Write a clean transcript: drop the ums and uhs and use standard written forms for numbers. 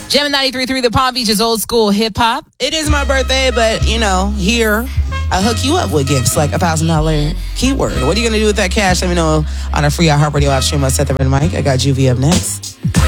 Gem 93.3, the Palm Beach is old school hip hop. It is my birthday, but here I hook you up with gifts like $1,000 keyword. What are you gonna do with that cash? Let me know on a free iHeartRadio live stream on Seth and Mike. I got Juvie up next.